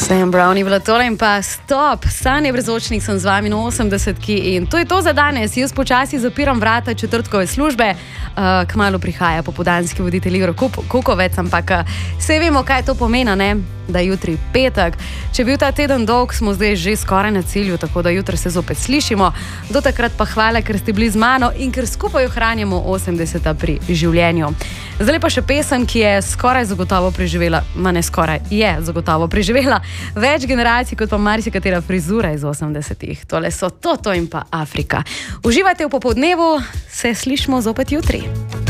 Sam Brown je bila tole in pa stop, Sanje Brezočnik sem z vami na 80-ki in to je to za danes. Jaz počasi zapiram vrata četrtkove službe, kmalu prihaja popoldanski voditelj Igor Kukovec, ampak vse vemo, kaj to pomeni, ne? Da je jutri petek. Če je bil ta teden dolg, smo zdaj že skoraj na cilju, tako da jutri se zopet slišimo. Do takrat pa hvala, ker ste bili z mano in ker skupaj ohranjamo 80 pri življenju. Zdaj pa še pesem, ki je skoraj zagotovo preživela, je zagotovo preživela več generacij kot pa marsikatera frizura iz 80-ih. Tole so Toto in pa Afrika. Uživajte v popoldnevu, se slišimo zopet jutri.